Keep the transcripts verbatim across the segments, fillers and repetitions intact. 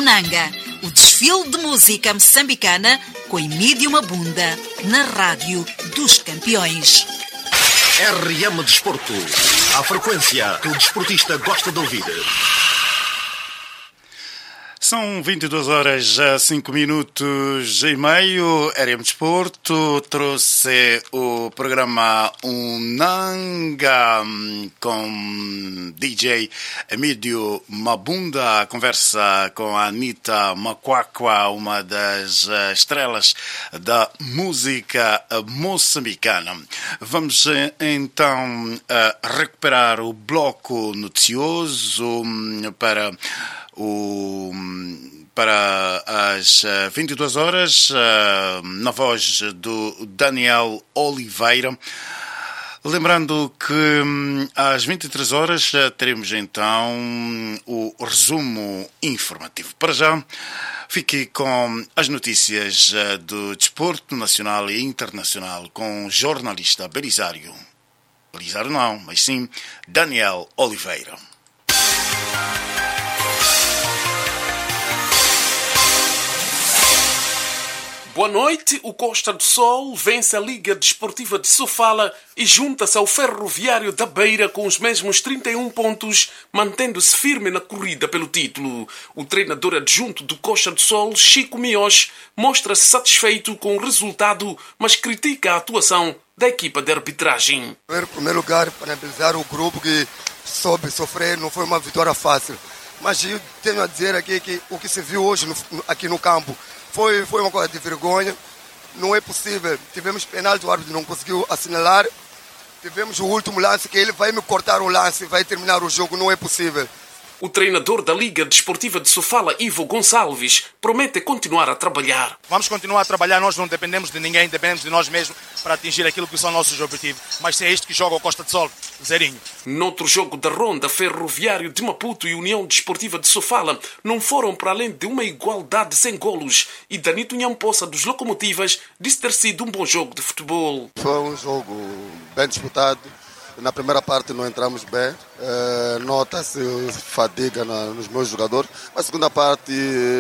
Nanga, o desfile de música moçambicana com Emílio Mabunda, na Rádio dos Campeões. R M Desporto, a frequência que o desportista gosta de ouvir. São vinte e duas horas a cinco minutos e meio. R M Desporto trouxe o programa Unanga com D J Emílio Mabunda. Conversa com a Anita Makwakwa, uma das estrelas da música moçambicana. Vamos então recuperar o bloco noticioso para O, para as vinte e duas horas, na voz do Daniel Oliveira. Lembrando que às vinte e três horas teremos então o resumo informativo. Para já, fique com as notícias do desporto nacional e internacional com o jornalista Belisário. Belisário não, mas sim Daniel Oliveira. Boa noite. O Costa do Sol vence a Liga Desportiva de Sofala e junta-se ao Ferroviário da Beira com os mesmos trinta e um pontos, mantendo-se firme na corrida pelo título. O treinador adjunto do Costa do Sol, Chico Mios, mostra-se satisfeito com o resultado, mas critica a atuação da equipa de arbitragem. Em primeiro lugar, parabenizar o grupo que soube sofrer, não foi uma vitória fácil. Mas eu tenho a dizer aqui que o que se viu hoje no, aqui no campo Foi, foi uma coisa de vergonha, não é possível. Tivemos penalti, o árbitro não conseguiu assinalar. Tivemos o último lance, que ele vai me cortar o lance, vai terminar o jogo, não é possível. O treinador da Liga Desportiva de Sofala, Ivo Gonçalves, promete continuar a trabalhar. Vamos continuar a trabalhar, nós não dependemos de ninguém, dependemos de nós mesmos para atingir aquilo que são nossos objetivos. Mas se é isto que joga o Costa do Sol, zerinho. Noutro jogo da ronda, Ferroviário de Maputo e União Desportiva de Sofala não foram para além de uma igualdade sem golos e Danito Nhamposa dos Locomotivas disse ter sido um bom jogo de futebol. Foi um jogo bem disputado. Na primeira parte não entramos bem, é, nota-se fadiga na, nos meus jogadores. Na segunda parte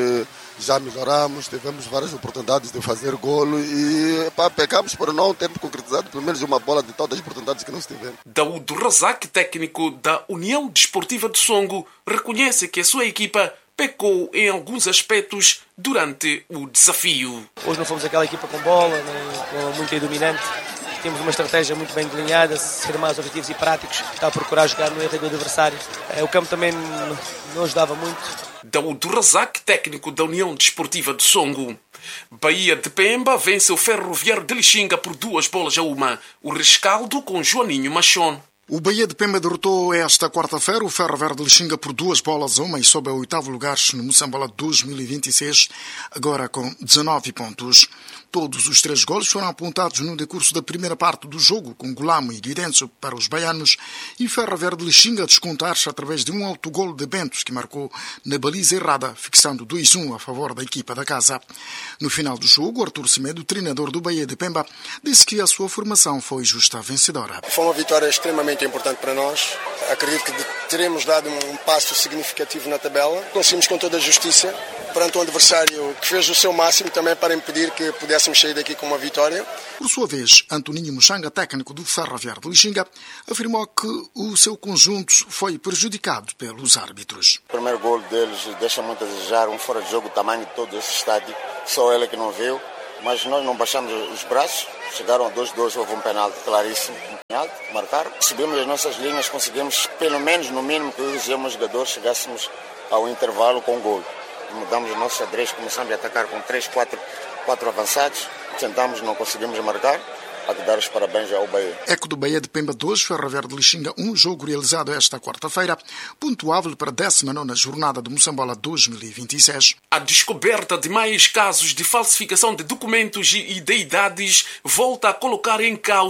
já melhoramos, tivemos várias oportunidades de fazer golo e pá, pecamos por não termos concretizado pelo menos uma bola de todas as oportunidades que nós tivemos. Daúdo Razak, técnico da União Desportiva de Songo, reconhece que a sua equipa pecou em alguns aspectos durante o desafio. Hoje não fomos aquela equipa com bola, nem, muito dominante. Temos uma estratégia muito bem delineada, ser mais objetivos e práticos, está a procurar jogar no erro do adversário. O campo também não ajudava muito. Daúdo Razak, técnico da União Desportiva de Songo. Bahia de Pemba vence o Ferroviário de Lixinga por duas bolas a uma. O rescaldo com Joaninho Machon. O Bahia de Pemba derrotou esta quarta-feira o Ferroviário de Lixinga por duas bolas a uma e sobe ao oitavo lugar no Moçambola dois mil e vinte e seis, agora com dezanove pontos. Todos os três golos foram apontados no decurso da primeira parte do jogo, com Gulamo e Guidenso para os baianos e Ferroviário de Lixinga a descontar-se através de um autogolo de Bentos, que marcou na baliza errada, fixando dois a um a favor da equipa da casa. No final do jogo, Artur Semedo, treinador do Bahia de Pemba, disse que a sua formação foi justa vencedora. Foi uma vitória extremamente importante para nós. Acredito que teremos dado um passo significativo na tabela. Conseguimos com toda a justiça perante um adversário que fez o seu máximo também para impedir que pudéssemos sair daqui com uma vitória. Por sua vez, Antoninho Muxanga, técnico do Ferroviário de Lixinga, afirmou que o seu conjunto foi prejudicado pelos árbitros. O primeiro gol deles deixa muito a desejar, um fora de jogo, o tamanho de todo esse estádio, só ele que não viu, mas nós não baixamos os braços, chegaram a dois a dois, houve um penalti claríssimo, um penalti, marcaram, subimos as nossas linhas, conseguimos, pelo menos no mínimo que os jogadores chegássemos ao intervalo com gol. Mudamos o nosso xadrez, começamos a atacar com três, quatro, quatro avançados, tentamos, não conseguimos marcar, há que dar os parabéns ao Bahia. Eco do Bahia de Pemba dois, Ferroviário de Lixinga um, jogo realizado esta quarta-feira, pontuável para a décima nona jornada do Moçambola dois mil e vinte e seis. A descoberta de mais casos de falsificação de documentos e de idades volta a colocar em causa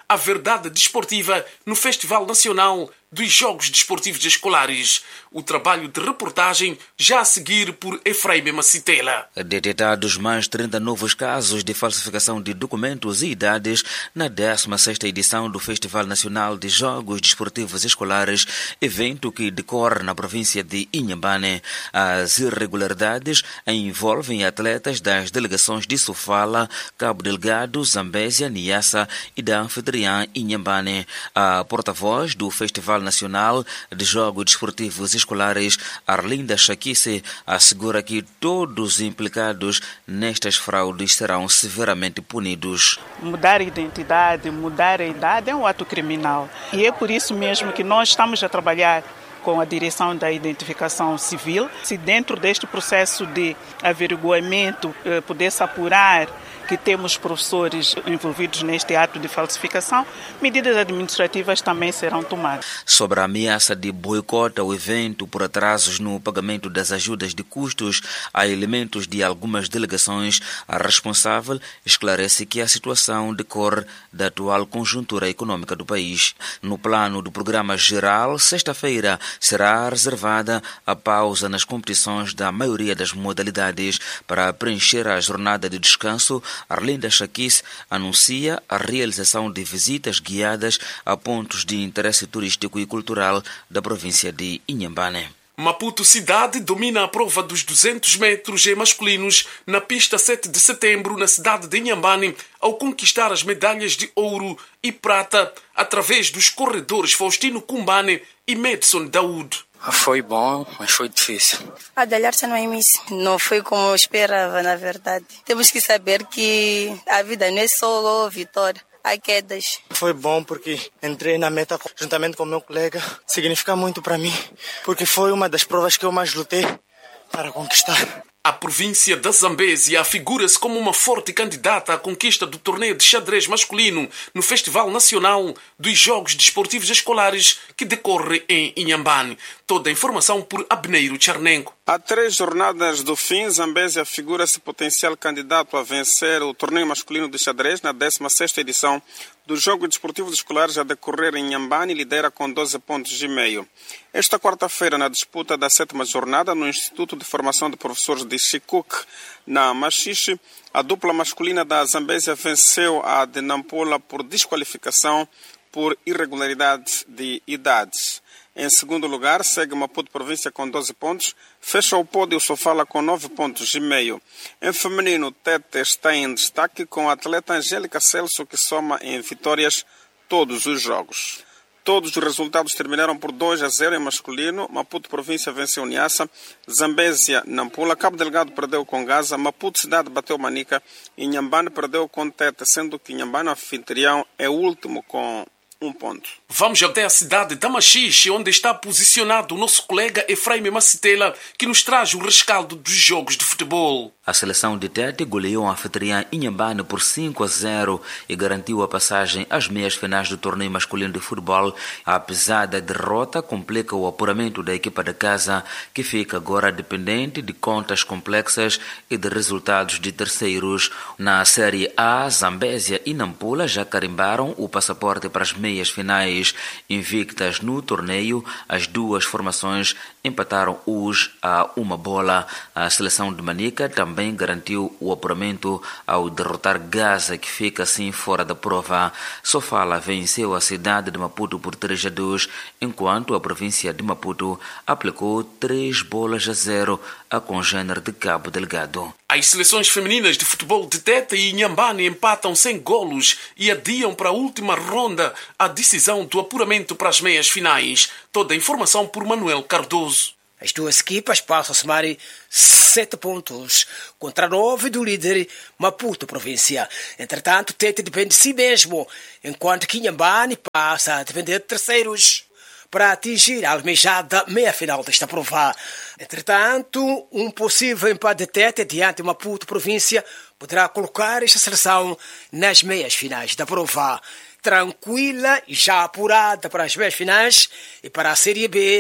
a verdade desportiva no Festival Nacional dos Jogos Desportivos Escolares. O trabalho de reportagem já a seguir por Efraim Macitela. Detectados mais trinta novos casos de falsificação de documentos e idades na décima sexta edição do Festival Nacional de Jogos Desportivos Escolares, evento que decorre na província de Inhambane. As irregularidades envolvem atletas das delegações de Sofala, Cabo Delgado, Zambésia, Niassa e da anfitriã Inhambane. A porta-voz do Festival Nacional de Jogos Desportivos Escolares, Arlinda Chaquice, assegura que todos os implicados nestas fraudes serão severamente punidos. Mudar a identidade, mudar a idade é um ato criminal. E é por isso mesmo que nós estamos a trabalhar com a direção da identificação civil, se dentro deste processo de averiguamento eh, puder-se apurar que temos professores envolvidos neste ato de falsificação, medidas administrativas também serão tomadas. Sobre a ameaça de boicote ao evento por atrasos no pagamento das ajudas de custos a elementos de algumas delegações, a responsável esclarece que a situação decorre da atual conjuntura econômica do país. No plano do programa geral, sexta-feira será reservada a pausa nas competições da maioria das modalidades para preencher a jornada de descanso. Arlinda Chaquice anuncia a realização de visitas guiadas a pontos de interesse turístico e cultural da província de Inhambane. Maputo Cidade domina a prova dos duzentos metros em masculinos na pista sete de setembro na cidade de Inhambane, ao conquistar as medalhas de ouro e prata através dos corredores Faustino Kumbane e Madison Daoud. Foi bom, mas foi difícil. A Dalharça não é miss. Não foi como eu esperava, na verdade. Temos que saber que a vida não é só vitória. Há quedas. Foi bom porque entrei na meta juntamente com meu colega. Significa muito para mim, porque foi uma das provas que eu mais lutei para conquistar. A província da Zambésia afigura-se como uma forte candidata à conquista do torneio de xadrez masculino no Festival Nacional dos Jogos Desportivos Escolares que decorre em Inhambane. Toda a informação por Abneiro Charnengo. Há três jornadas do fim, Zambésia afigura-se potencial candidato a vencer o torneio masculino de xadrez na décima sexta edição dos Jogos Desportivos Escolares a decorrer em Inhambane e lidera com doze pontos e meio. Esta quarta-feira, na disputa da sétima jornada no Instituto de Formação de Professores de Chikuque, na Machixe, a dupla masculina da Zambésia venceu a de Nampula por desqualificação por irregularidade de idades. Em segundo lugar, segue Maputo Província com doze pontos, fecha o pódio Sofala com nove pontos e meio. Em feminino, Tete está em destaque com a atleta Angélica Celso, que soma em vitórias todos os jogos. Todos os resultados terminaram por dois a zero em masculino. Maputo Província venceu Niassa, Zambésia Nampula, Cabo Delgado perdeu com Gaza, Maputo Cidade bateu Manica e Inhambane perdeu com Tete, sendo que Inhambane, anfitrião, é o último com um ponto. Vamos até a cidade de Machixe, onde está posicionado o nosso colega Efraim Macitela, que nos traz o rescaldo dos jogos de futebol. A seleção de Tete goleou a anfitriã Inhambane por cinco a zero e garantiu a passagem às meias finais do torneio masculino de futebol. Apesar da derrota, complica o apuramento da equipa da casa, que fica agora dependente de contas complexas e de resultados de terceiros. Na Série A, Zambésia e Nampula já carimbaram o passaporte para as meias finais. Invictas no torneio, as duas formações empataram hoje a uma bola. A seleção de Manica também também garantiu o apuramento ao derrotar Gaza, que fica assim fora da prova. Sofala venceu a cidade de Maputo por três a dois, enquanto a província de Maputo aplicou três bolas a zero a congênere de Cabo Delgado. As seleções femininas de futebol de Tete e Inhambane empatam sem golos e adiam para a última ronda a decisão do apuramento para as meias finais. Toda a informação por Manuel Cardoso. As duas equipas passam a somar sete pontos contra nove do líder Maputo Província. Entretanto, Tete depende de si mesmo, enquanto que Inhambane passa a depender de terceiros para atingir a almejada meia-final desta prova. Entretanto, um possível empate de Tete diante de Maputo Província poderá colocar esta seleção nas meias finais da prova. Tranquila e já apurada para as meias finais e para a Série B,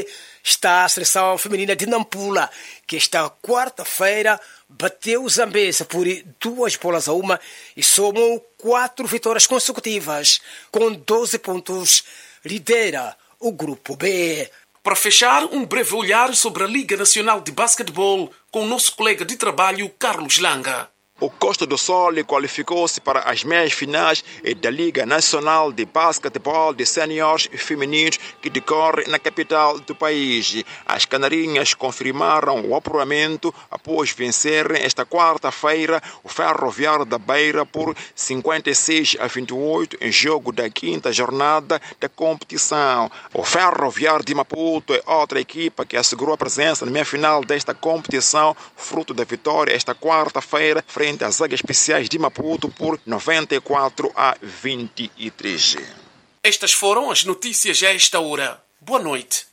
está a seleção feminina de Nampula, que esta quarta-feira bateu o Zambésia por duas bolas a uma e somou quatro vitórias consecutivas. Com doze pontos, lidera o Grupo B. Para fechar, um breve olhar sobre a Liga Nacional de Basquetebol com o nosso colega de trabalho, Carlos Langa. O Costa do Sol qualificou-se para as meias finais da Liga Nacional de Basquetebol de Seniors Femininos que decorre na capital do país. As canarinhas confirmaram o apuramento após vencerem esta quarta-feira o Ferroviário da Beira por cinquenta e seis a vinte e oito em jogo da quinta jornada da competição. O Ferroviário de Maputo é outra equipa que assegurou a presença na meia-final desta competição, fruto da vitória esta quarta-feira frente às Águias Especiais de Maputo por noventa e quatro a vinte e três. Estas foram as notícias a esta hora. Boa noite.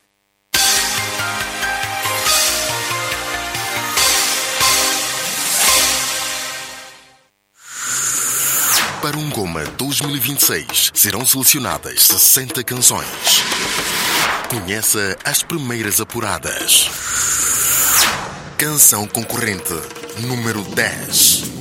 Para um Goma dois mil e vinte e seis serão selecionadas sessenta canções. Conheça as primeiras apuradas. Canção concorrente número dez.